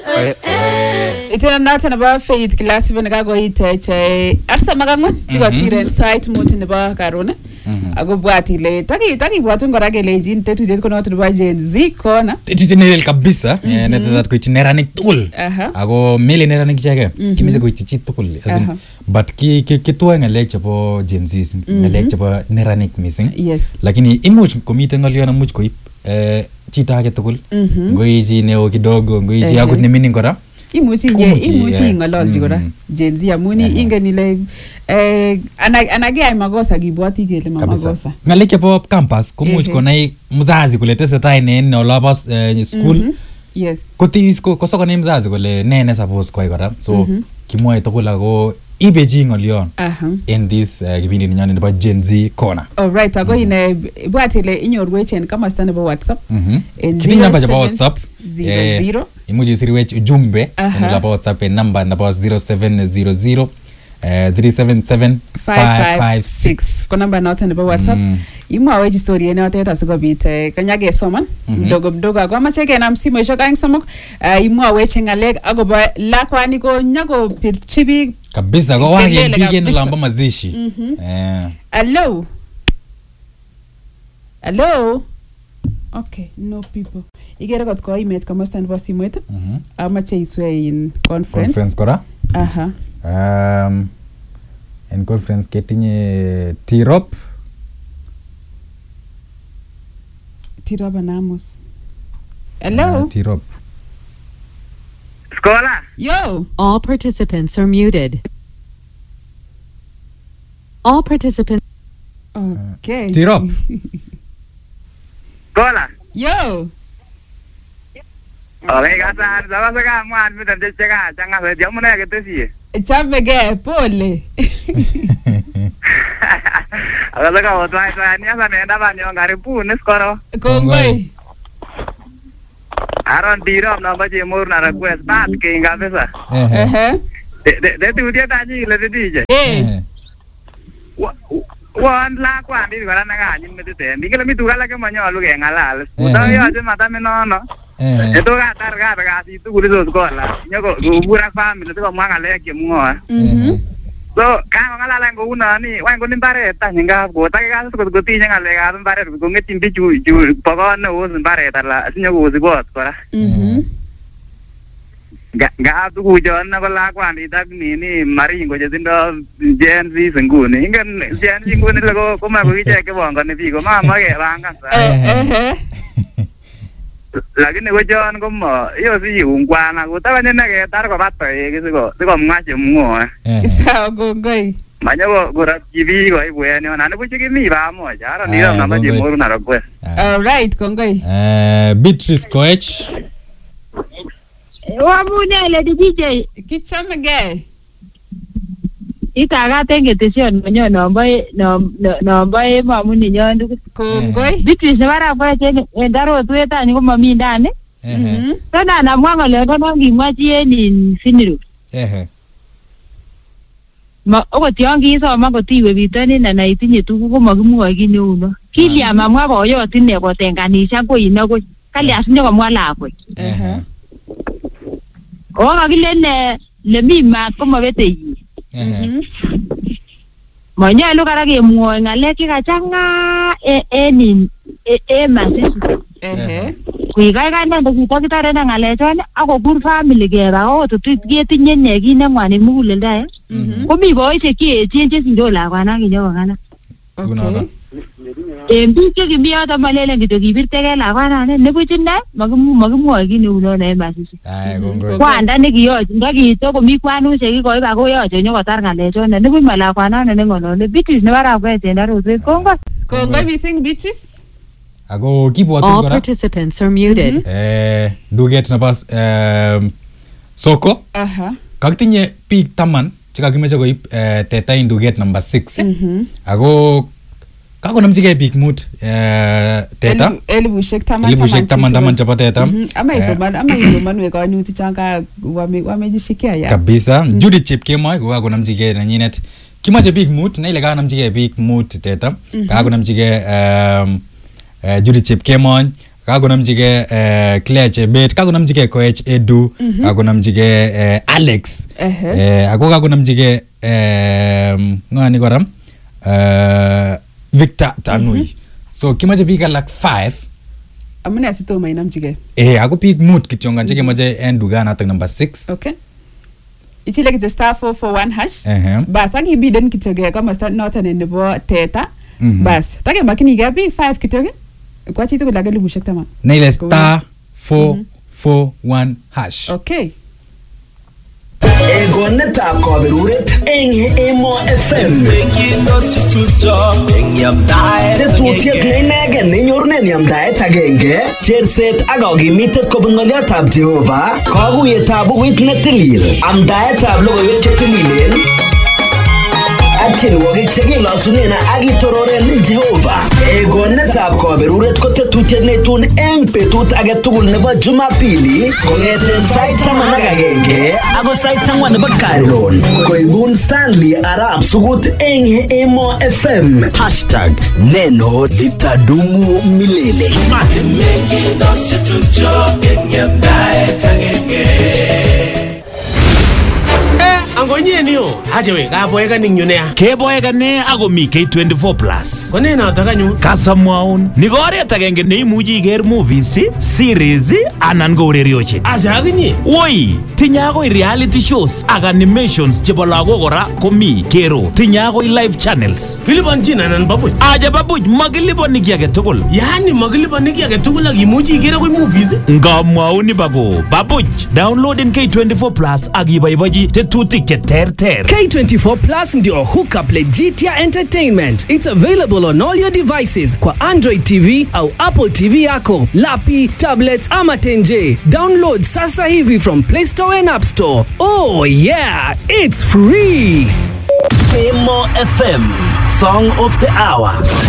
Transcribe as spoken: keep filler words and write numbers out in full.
Itena nata naba Faith class ibe nakagoite che arsa magangwan chiko siren site muti neba karone ago bwati le taki taki bwatu ngora kele jin tetu jet kono tu ba Gen Z kona tetu nel kabisa ne that ko neranik tukul ago mele neranik chake kimise ko ichi tukul azin but ki ki tuwa ngalek chebo Gen Z ngalek chebo neranik missing lakini imuch komite ngaliona much koip eh chito age tukul ngoiji neo kidogo ngoiji akut ne mining kora imuchi nge imuchi ngololji kora Gen Z amuni ingen ile eh anage ay makosa kibwati kele makosa ngale chebo campus komuch konai mzazi kule tesetai ne ne olaba school yes kotis ko sokone mzazi kole ne ne suppose koi kora so kimwae tukul ako ibeji ngolion in this kibindi uh, ninyoni nebo Gen Z corner. All right, ago mm -hmm. ine bwatile inyorwech en kama stand nebo WhatsApp. Mhm. Kiti namba ya WhatsApp zero zero imuji siriwech ujumbe en la WhatsApp en namba namba zero seven zero zero three seven seven five five six. Ko namba note nebo WhatsApp. Imwa weji story ene oteta sikobit kanyage soman mdogo mdogo ago amache kenam simo isho kaing somok imwa weche ngalek agobo lakwani ko nyago pirchi bik kabisa ko wage bigeni lamba mazishi eh hello hello okay no people igere got ko imet kama stand for simoit amache iswe in conference conference kora aha um in conference ketinye Tirop Tirop anamos hello uh, Tirop Skola. Yo. All participants are muted. All participants. Okay. Tirop. Skola. Yo. Okay, kasa sawa saka mwan mitan cheka changa se jamu na ketesi. Chabege pole. Akala ka otwa ita ni asa nenda banyo ngaripu ni skoro. Kongoi. Aron Tirop na baje mor na request bat ke ngabesa. Eh. De de tu dia tani le dije. Eh. Wan la kwa ndi kala na ga nyin mete ndi kala mi tu kala ke manyo lu ke ngalal. Uta yo je mata me no no. Eh. Eto ga tar ga ga si tu guri so skola. Nyoko ubura family to mwanga le ke mungo. Mhm. So ka ngala ngo una ni wa ngo nimbare ta nyinga go ta ga so go ti nyanga le ga nimbare go ngeti mbi ju ju pogo na wo nimbare ta la sinyo go zigot kora mhm ga ga tu go jon na bala kwa ni tak ni ni mari ngo je tindo Gen Z nguni ingen Gen Z nguni le go ko ma go ije ke bongo ni bi go ma ma ge banga sa eh lakini go jon go mo yo si ungwana go ta bane na ge tar ko bato e ke go go mwache mungo sawa kongoi manyo go rat kibi go ibwe ni ona ne buchi kimi ba mo jaro ni na baje moru na request. All right kongoi. Eh Beatrice Koech. Wa mune le D J Kichamege. Itaga tenge tesio nyo nomba no nomba e mamuni nyandu kongoi. Beatrice bara kwa tenge ndaro tueta ni ko mami ndane. Mhm. Sana na mwanga le kono ngimwachi ni finiru. Eh. Ma oko tiongi so mago tiwe bitani na na itinye tuku ko magimwa gini uno kili ama mwa boyo tine ko tenganisha ko ina ko kali asinyo ko mwala ko eh o ga gile ne le mima ko mabete yi mhm manya lo kara ke mwo ngale ki ka changa e e ni e e masisi eh ku ga ga na ndo ko kitare na ngale tone ako gur family ke ba o to tinye ne gi ne ngwane mugule ndae ko mi boy se ki chenje sindo la kwana kinyo kana okay embi ke kimi ata malele ngito kibirte ke la kwana ne ne butinda magmu magmu agini uno na masisi ai gongo kwanda ne kiyo ndaki to ko mi kwanu se ki ko ba ko yo nyo ko tar ngale to ne ne bu mala kwana ne ngono ne bitis ne bara ko tenda ro se kongo kongoi missing bitches ago kibwatu All kora participants are muted. eh duget na bas um soko aha kakitinye big taman chikakimeche koip teta in duget number six mhm ago kakonamchige big mut eh teta elibushek taman elibushek taman taman chapa teta ama isoman ama isoman we kanyuti changa wame wamejishikia ya kabisa Judith Chepkemoi ko kakonamchige nanyinet kimache big mut na ile kanamchige big mut teta kakonamchige um Judith Chepkemoi kakonamchige eh, Claire Chebet, kakonamchige Koech Edu, kakonamchige eh, Alex, eh, ako kakonamchige eh, ngani koram eh, Victor Tanui. So kimache biik alak five. Amune asitoma inamchige. Eh, ako biik mut kityo ngan cheke mache en duga natak number six. Okay. Ichile kityo star four four one hash. Uh-huh. Bas aki biden kityo ge kama start noton nebo teta. Bas, take makini ge biik five kityo ge. Kwa chito ko lageli bushek tama. Naile star four four one hash. Okay. Egonetab kaberuret eng Emo F M. Tetutiet neinegen nenyorunen yamdaet agenge, cherset ak kakimitet kobun ng'oliotab Jehova, kakuyetab bukuit netilil, amdaetab logoiwek chetililen, ak tienwogik chekilasunen ak itororen Jehova. Egonetab kaberuret ko tetutiet neitun eng betut age tugul nebo Jumapili kong'eten sait taman ak agenge ako sait ang'wan nebo karon. Koibun Stanley Arap Sugut eng Emo F M. Hashtag neno litadumu milele. Angonye niyo hajewe kaboeka ningyunea keboeka ne ako mi K twenty-four plus kone noto kanyu kasamwaun ni oret agenge neimuchi iker movies series anan ko urerioshek asa akinye woi tinye akoi reality shows ak animations chebo lagok kora komi kero tinye akoi live channels kilipanchin anan babuch aja babuch makilipani ki age tugul yani makilipani ki age tugul ak imuchi iker akoi movies ngamwaun bako babuch downloaden K twenty-four plus ak iboibochi tetutik terter. K twenty-four Plus ndio hookup Legitia Entertainment. It's available on all your devices kwa Android T V au Apple T V yako, lapi, tablets ama tenje. Download sasa hivi from Play Store and App Store. Oh yeah, it's free. Emo F M, Song of the Hour.